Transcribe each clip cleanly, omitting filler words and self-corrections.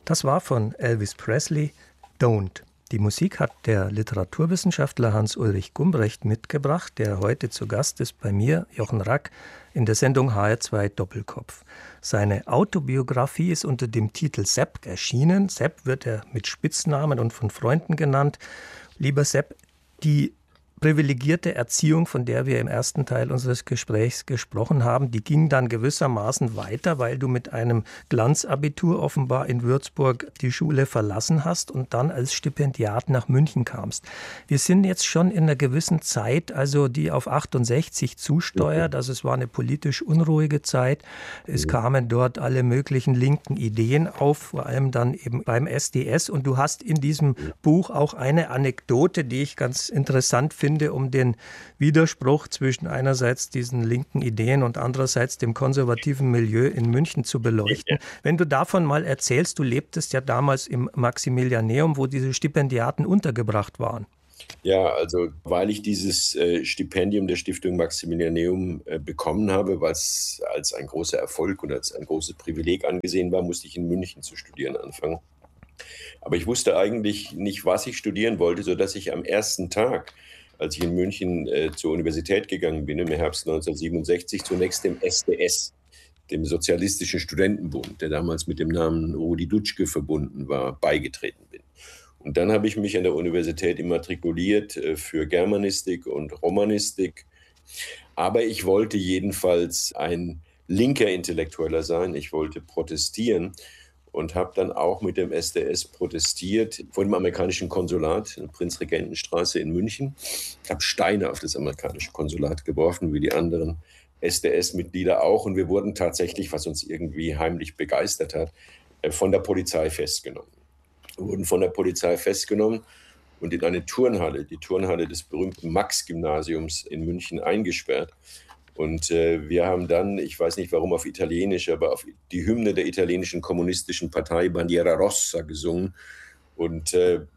Das war von Elvis Presley, Don't. Die Musik hat der Literaturwissenschaftler Hans-Ulrich Gumbrecht mitgebracht, der heute zu Gast ist bei mir, Jochen Rack, in der Sendung HR2 Doppelkopf. Seine Autobiografie ist unter dem Titel Sepp erschienen. Sepp wird er mit Spitznamen und von Freunden genannt. Lieber Sepp, die privilegierte Erziehung, von der wir im ersten Teil unseres Gesprächs gesprochen haben, die ging dann gewissermaßen weiter, weil du mit einem Glanzabitur offenbar in Würzburg die Schule verlassen hast und dann als Stipendiat nach München kamst. Wir sind jetzt schon in einer gewissen Zeit, also die auf 68 zusteuert, also es war eine politisch unruhige Zeit. Es kamen dort alle möglichen linken Ideen auf, vor allem dann eben beim SDS, und du hast in diesem Buch auch eine Anekdote, die ich ganz interessant finde, um den Widerspruch zwischen einerseits diesen linken Ideen und andererseits dem konservativen Milieu in München zu beleuchten. Wenn du davon mal erzählst, du lebtest ja damals im Maximilianeum, wo diese Stipendiaten untergebracht waren. Ja, also weil ich dieses Stipendium der Stiftung Maximilianeum bekommen habe, was als ein großer Erfolg und als ein großes Privileg angesehen war, musste ich in München zu studieren anfangen. Aber ich wusste eigentlich nicht, was ich studieren wollte, sodass ich am ersten Tag, als ich in München zur Universität gegangen bin, im Herbst 1967, zunächst dem SDS, dem Sozialistischen Studentenbund, der damals mit dem Namen Rudi Dutschke verbunden war, beigetreten bin. Und dann habe ich mich an der Universität immatrikuliert für Germanistik und Romanistik. Aber ich wollte jedenfalls ein linker Intellektueller sein. Ich wollte protestieren. Und habe dann auch mit dem SDS protestiert vor dem amerikanischen Konsulat in der Prinzregentenstraße in München. Ich habe Steine auf das amerikanische Konsulat geworfen, wie die anderen SDS-Mitglieder auch. Und wir wurden tatsächlich, was uns irgendwie heimlich begeistert hat, von der Polizei festgenommen. Wir wurden von der Polizei festgenommen und in eine Turnhalle, die Turnhalle des berühmten Max-Gymnasiums in München, eingesperrt. Und wir haben dann, ich weiß nicht warum auf Italienisch, aber auf die Hymne der italienischen kommunistischen Partei Bandiera Rossa gesungen. Und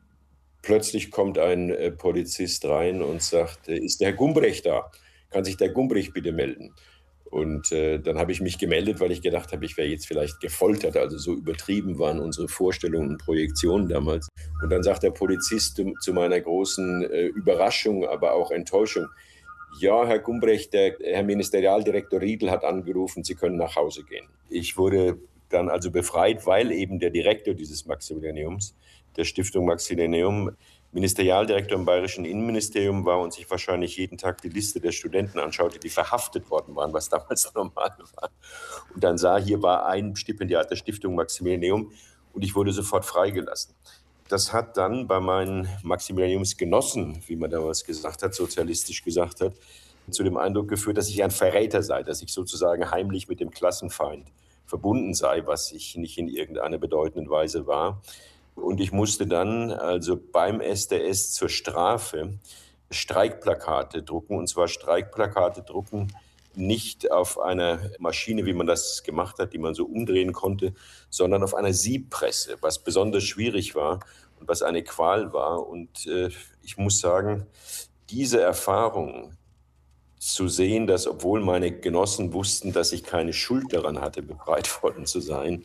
plötzlich kommt ein Polizist rein und sagt, ist der Herr Gumbrecht da? Kann sich der Gumbrecht bitte melden? Und dann habe ich mich gemeldet, weil ich gedacht habe, ich wäre jetzt vielleicht gefoltert. Also so übertrieben waren unsere Vorstellungen und Projektionen damals. Und dann sagt der Polizist zu meiner großen Überraschung, aber auch Enttäuschung: Ja, Herr Gumbrecht, der Herr Ministerialdirektor Riedl hat angerufen, Sie können nach Hause gehen. Ich wurde dann also befreit, weil eben der Direktor dieses Maximilianeums, der Stiftung Maximilianeum, Ministerialdirektor im Bayerischen Innenministerium war und sich wahrscheinlich jeden Tag die Liste der Studenten anschaute, die verhaftet worden waren, was damals normal war. Und dann sah, hier war ein Stipendiat der Stiftung Maximilianeum und ich wurde sofort freigelassen. Das hat dann bei meinen Maximilianeumsgenossen, wie man damals gesagt hat, sozialistisch gesagt hat, zu dem Eindruck geführt, dass ich ein Verräter sei, dass ich sozusagen heimlich mit dem Klassenfeind verbunden sei, was ich nicht in irgendeiner bedeutenden Weise war. Und ich musste dann also beim SDS zur Strafe Streikplakate drucken, und zwar Streikplakate drucken, nicht auf einer Maschine, wie man das gemacht hat, die man so umdrehen konnte, sondern auf einer Siebpresse, was besonders schwierig war und was eine Qual war. Und ich muss sagen, diese Erfahrung zu sehen, dass obwohl meine Genossen wussten, dass ich keine Schuld daran hatte, befreit worden zu sein,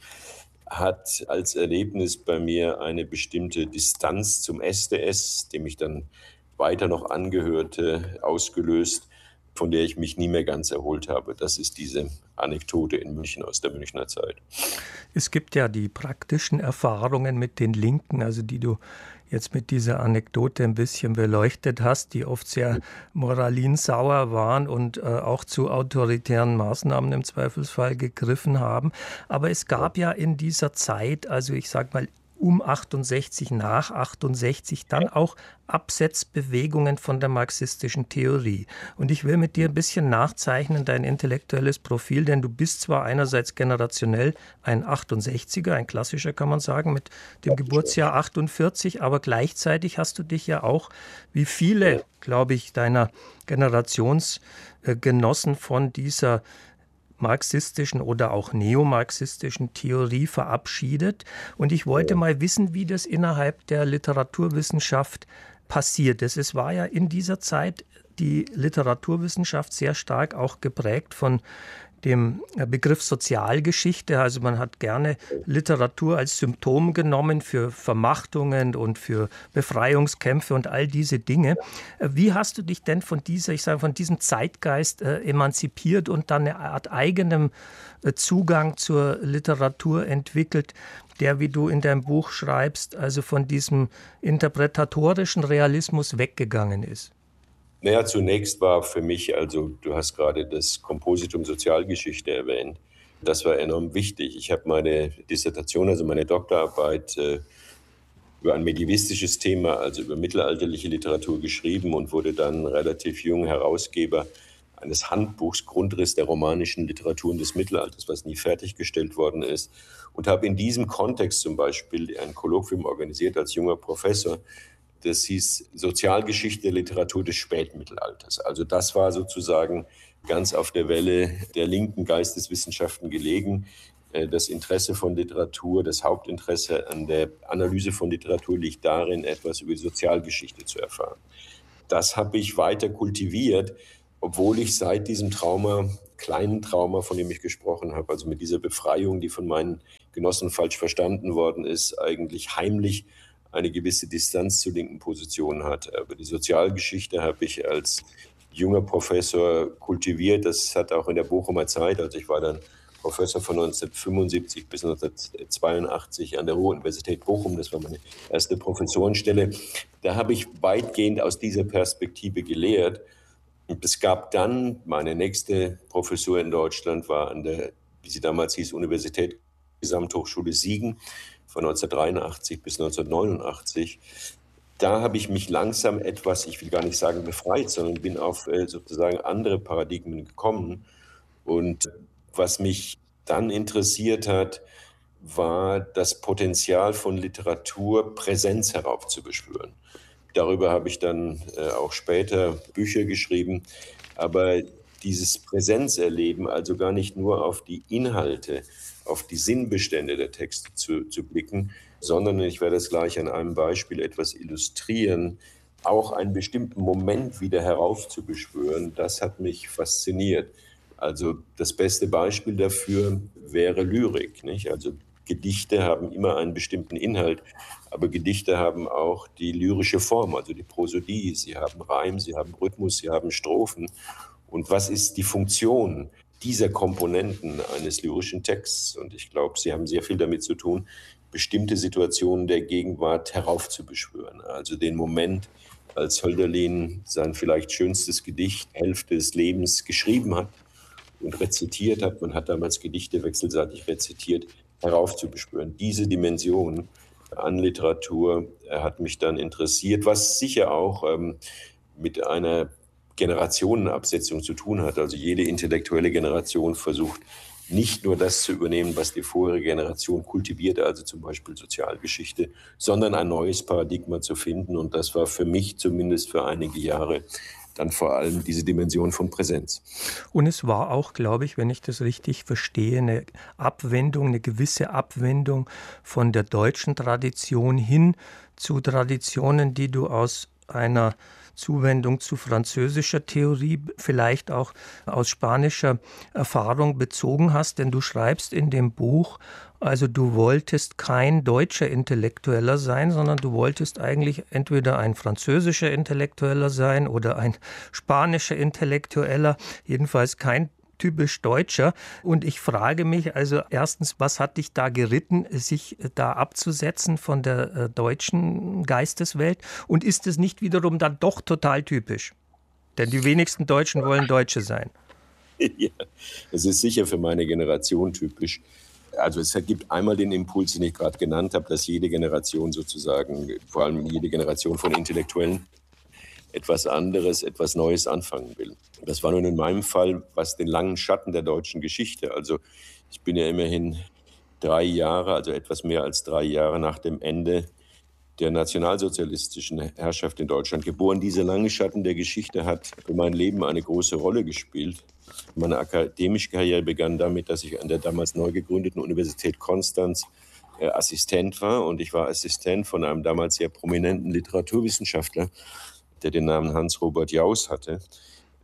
hat als Erlebnis bei mir eine bestimmte Distanz zum SDS, dem ich dann weiter noch angehörte, ausgelöst, von der ich mich nie mehr ganz erholt habe. Das ist diese Anekdote in München aus der Münchner Zeit. Es gibt ja die praktischen Erfahrungen mit den Linken, also die du jetzt mit dieser Anekdote ein bisschen beleuchtet hast, die oft sehr moralinsauer waren und auch zu autoritären Maßnahmen im Zweifelsfall gegriffen haben. Aber es gab ja in dieser Zeit, also ich sage mal um 68, nach 68, dann auch Absetzbewegungen von der marxistischen Theorie. Und ich will mit dir ein bisschen nachzeichnen, dein intellektuelles Profil, denn du bist zwar einerseits generationell ein 68er, ein klassischer kann man sagen, mit dem Geburtsjahr 48, aber gleichzeitig hast du dich ja auch, wie viele, glaube ich, deiner Generationsgenossen von dieser marxistischen oder auch neomarxistischen Theorie verabschiedet. Und ich wollte mal wissen, wie das innerhalb der Literaturwissenschaft passiert ist. Es war ja in dieser Zeit die Literaturwissenschaft sehr stark auch geprägt von dem Begriff Sozialgeschichte. Also man hat gerne Literatur als Symptom genommen für Vermachtungen und für Befreiungskämpfe und all diese Dinge. Wie hast du dich denn von diesem Zeitgeist emanzipiert und dann eine Art eigenem Zugang zur Literatur entwickelt, der, wie du in deinem Buch schreibst, also von diesem interpretatorischen Realismus weggegangen ist? Naja, zunächst war für mich, also du hast gerade das Kompositum Sozialgeschichte erwähnt, das war enorm wichtig. Ich habe meine Dissertation, also meine Doktorarbeit über ein medievistisches Thema, also über mittelalterliche Literatur geschrieben und wurde dann relativ jung Herausgeber eines Handbuchs Grundriss der romanischen Literaturen des Mittelalters, was nie fertiggestellt worden ist. Und habe in diesem Kontext zum Beispiel ein Kolloquium organisiert als junger Professor. Das hieß Sozialgeschichte der Literatur des Spätmittelalters. Also das war sozusagen ganz auf der Welle der linken Geisteswissenschaften gelegen. Das Interesse von Literatur, das Hauptinteresse an der Analyse von Literatur liegt darin, etwas über die Sozialgeschichte zu erfahren. Das habe ich weiter kultiviert, obwohl ich seit diesem kleinen Trauma, von dem ich gesprochen habe, also mit dieser Befreiung, die von meinen Genossen falsch verstanden worden ist, eigentlich heimlich eine gewisse Distanz zu linken Positionen hatte. Aber die Sozialgeschichte habe ich als junger Professor kultiviert. Das hat auch in der Bochumer Zeit, also ich war dann Professor von 1975 bis 1982 an der Ruhr-Universität Bochum, das war meine erste Professorenstelle. Da habe ich weitgehend aus dieser Perspektive gelehrt. Und es gab dann, meine nächste Professur in Deutschland war an der, wie sie damals hieß, Universität Gesamthochschule Siegen von 1983 bis 1989. Da habe ich mich langsam etwas, ich will gar nicht sagen befreit, sondern bin auf sozusagen andere Paradigmen gekommen. Und was mich dann interessiert hat, war das Potenzial von Literatur, Präsenz heraufzubeschwören. Darüber habe ich dann auch später Bücher geschrieben. Aber dieses Präsenzerleben, also gar nicht nur auf die Inhalte, auf die Sinnbestände der Texte zu blicken, sondern, ich werde es gleich an einem Beispiel etwas illustrieren, auch einen bestimmten Moment wieder heraufzubeschwören, das hat mich fasziniert. Also das beste Beispiel dafür wäre Lyrik, nicht? Also Gedichte haben immer einen bestimmten Inhalt, aber Gedichte haben auch die lyrische Form, also die Prosodie. Sie haben Reim, sie haben Rhythmus, sie haben Strophen. Und was ist die Funktion dieser Komponenten eines lyrischen Texts? Und ich glaube, sie haben sehr viel damit zu tun, bestimmte Situationen der Gegenwart heraufzubeschwören. Also den Moment, als Hölderlin sein vielleicht schönstes Gedicht, Hälfte des Lebens, geschrieben hat und rezitiert hat. Man hat damals Gedichte wechselseitig rezitiert, heraufzubeschwören. Diese Dimension an Literatur hat mich dann interessiert, was sicher auch mit einer Generationenabsetzung zu tun hat. Also jede intellektuelle Generation versucht nicht nur das zu übernehmen, was die vorherige Generation kultivierte, also zum Beispiel Sozialgeschichte, sondern ein neues Paradigma zu finden. Und das war für mich zumindest für einige Jahre dann vor allem diese Dimension von Präsenz. Und es war auch, glaube ich, wenn ich das richtig verstehe, eine Abwendung, eine gewisse Abwendung von der deutschen Tradition hin zu Traditionen, die du aus einer Zuwendung zu französischer Theorie, vielleicht auch aus spanischer Erfahrung bezogen hast, denn du schreibst in dem Buch, also du wolltest kein deutscher Intellektueller sein, sondern du wolltest eigentlich entweder ein französischer Intellektueller sein oder ein spanischer Intellektueller, jedenfalls kein typisch Deutscher. Und ich frage mich also erstens, was hat dich da geritten, sich da abzusetzen von der deutschen Geisteswelt? Und ist es nicht wiederum dann doch total typisch? Denn die wenigsten Deutschen wollen Deutsche sein. Ja, es ist sicher für meine Generation typisch. Also es gibt einmal den Impuls, den ich gerade genannt habe, dass jede Generation sozusagen, vor allem jede Generation von Intellektuellen, etwas anderes, etwas Neues anfangen will. Das war nun in meinem Fall, was den langen Schatten der deutschen Geschichte, also ich bin ja immerhin 3 Jahre, also etwas mehr als 3 Jahre nach dem Ende der nationalsozialistischen Herrschaft in Deutschland geboren. Dieser lange Schatten der Geschichte hat für mein Leben eine große Rolle gespielt. Meine akademische Karriere begann damit, dass ich an der damals neu gegründeten Universität Konstanz Assistent war. Und ich war Assistent von einem damals sehr prominenten Literaturwissenschaftler, der den Namen Hans-Robert Jauss hatte.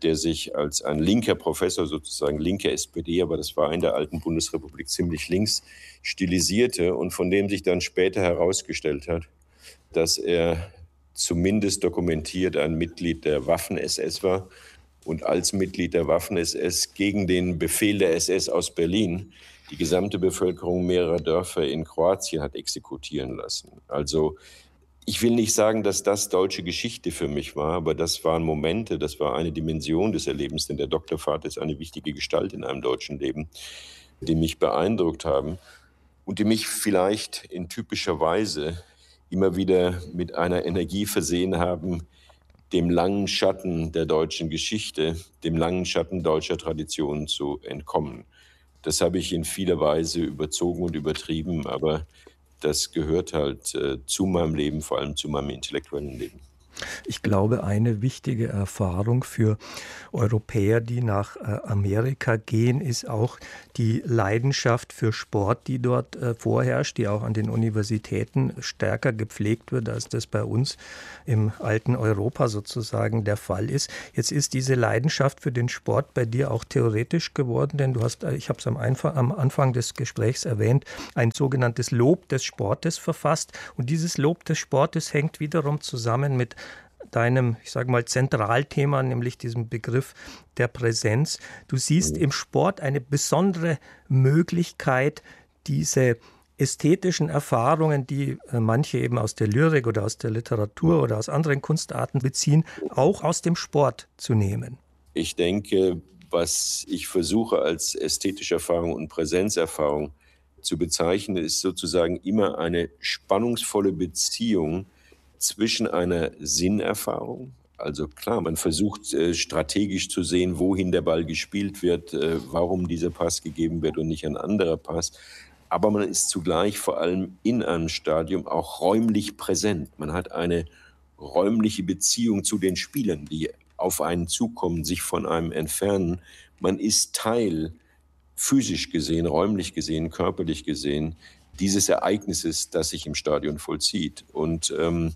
der sich als ein linker Professor, sozusagen linker SPD, aber das war in der alten Bundesrepublik ziemlich links, stilisierte und von dem sich dann später herausgestellt hat, dass er zumindest dokumentiert ein Mitglied der Waffen-SS war und als Mitglied der Waffen-SS gegen den Befehl der SS aus Berlin die gesamte Bevölkerung mehrerer Dörfer in Kroatien hat exekutieren lassen. Also ich will nicht sagen, dass das deutsche Geschichte für mich war, aber das waren Momente, das war eine Dimension des Erlebens, denn der Doktorvater ist eine wichtige Gestalt in einem deutschen Leben, die mich beeindruckt haben und die mich vielleicht in typischer Weise immer wieder mit einer Energie versehen haben, dem langen Schatten der deutschen Geschichte, dem langen Schatten deutscher Traditionen zu entkommen. Das habe ich in vieler Weise überzogen und übertrieben, aber das gehört halt zu meinem Leben, vor allem zu meinem intellektuellen Leben. Ich glaube, eine wichtige Erfahrung für Europäer, die nach Amerika gehen, ist auch die Leidenschaft für Sport, die dort vorherrscht, die auch an den Universitäten stärker gepflegt wird, als das bei uns im alten Europa sozusagen der Fall ist. Jetzt ist diese Leidenschaft für den Sport bei dir auch theoretisch geworden, denn du hast, ich habe es am Anfang des Gesprächs erwähnt, ein sogenanntes Lob des Sportes verfasst. Und dieses Lob des Sportes hängt wiederum zusammen mit deinem, ich sage mal, Zentralthema, nämlich diesem Begriff der Präsenz. Du siehst im Sport eine besondere Möglichkeit, diese ästhetischen Erfahrungen, die manche eben aus der Lyrik oder aus der Literatur oder aus anderen Kunstarten beziehen, auch aus dem Sport zu nehmen. Ich denke, was ich versuche als ästhetische Erfahrung und Präsenzerfahrung zu bezeichnen, ist sozusagen immer eine spannungsvolle Beziehung zwischen einer Sinnerfahrung, also klar, man versucht strategisch zu sehen, wohin der Ball gespielt wird, warum dieser Pass gegeben wird und nicht ein anderer Pass, aber man ist zugleich vor allem in einem Stadium auch räumlich präsent. Man hat eine räumliche Beziehung zu den Spielern, die auf einen zukommen, sich von einem entfernen. Man ist Teil, physisch gesehen, räumlich gesehen, körperlich gesehen, dieses Ereignisses, das sich im Stadion vollzieht. Und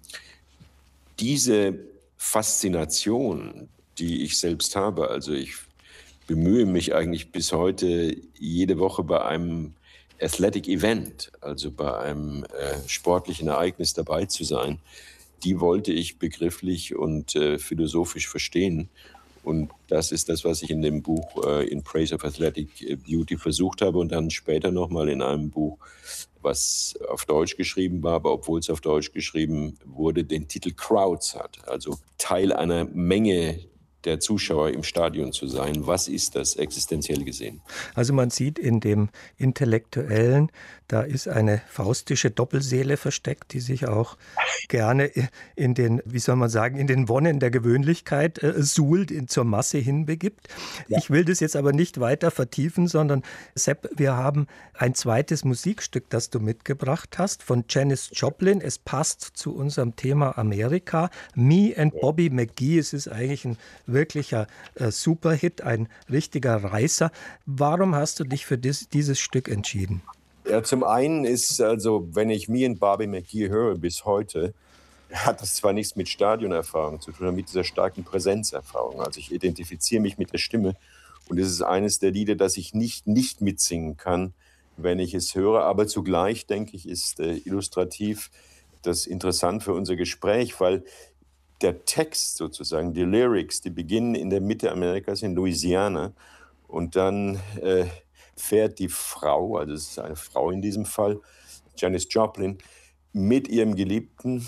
diese Faszination, die ich selbst habe, also ich bemühe mich eigentlich bis heute jede Woche bei einem Athletic Event, also bei einem sportlichen Ereignis dabei zu sein, die wollte ich begrifflich und philosophisch verstehen. Und das ist das, was ich in dem Buch In Praise of Athletic Beauty versucht habe und dann später nochmal in einem Buch, was auf Deutsch geschrieben war, aber obwohl es auf Deutsch geschrieben wurde, den Titel Crowds hat. Also Teil einer Menge der Zuschauer im Stadion zu sein. Was ist das existenziell gesehen? Also man sieht in dem Intellektuellen, da ist eine faustische Doppelseele versteckt, die sich auch gerne in den, wie soll man sagen, in den Wonnen der Gewöhnlichkeit suhlt, zur Masse hinbegibt. Ja. Ich will das jetzt aber nicht weiter vertiefen, sondern Sepp, wir haben ein zweites Musikstück, das du mitgebracht hast, von Janis Joplin. Es passt zu unserem Thema Amerika. Me and Bobby McGee. Es ist eigentlich ein wirklicher Superhit, ein richtiger Reißer. Warum hast du dich für dieses Stück entschieden? Ja, zum einen ist also, wenn ich Me and Bobby McGee höre bis heute, hat das zwar nichts mit Stadionerfahrung zu tun, sondern mit dieser starken Präsenzerfahrung. Also ich identifiziere mich mit der Stimme und es ist eines der Lieder, das ich nicht mitsingen kann, wenn ich es höre. Aber zugleich, denke ich, ist illustrativ das interessant für unser Gespräch, weil der Text sozusagen, die Lyrics, die beginnen in der Mitte Amerikas, in Louisiana und dann fährt die Frau, also es ist eine Frau in diesem Fall, Janis Joplin, mit ihrem Geliebten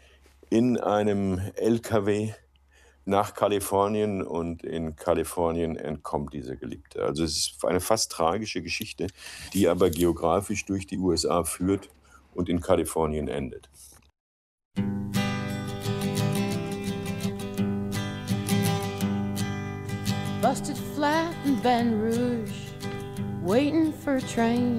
in einem LKW nach Kalifornien und in Kalifornien entkommt dieser Geliebte. Also es ist eine fast tragische Geschichte, die aber geografisch durch die USA führt und in Kalifornien endet. Busted flat in Baton Rouge, waiting for a train.